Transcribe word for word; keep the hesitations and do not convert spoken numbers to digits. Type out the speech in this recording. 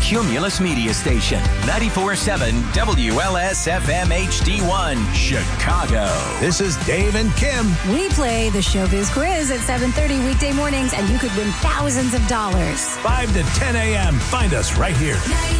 Cumulus Media Station, ninety-four point seven W L S F M H D one, Chicago. This is Dave and Kim. We play the Showbiz Quiz at seven thirty weekday mornings, and you could win thousands of dollars. five to ten a.m. Find us right here.